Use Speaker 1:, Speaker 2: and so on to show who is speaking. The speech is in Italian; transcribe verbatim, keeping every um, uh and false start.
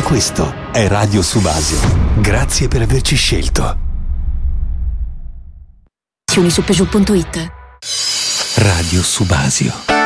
Speaker 1: questo è Radio Subasio. Grazie per averci scelto.
Speaker 2: Su Peugeot punto it.
Speaker 1: Radio Subasio.